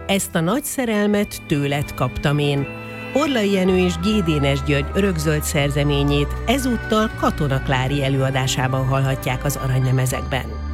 Ezt a nagy szerelmet tőled kaptam én. Orlai Jenő és G. Dénes György örökzöld szerzeményét ezúttal Katona Klári előadásában hallhatják az Aranylemezekben.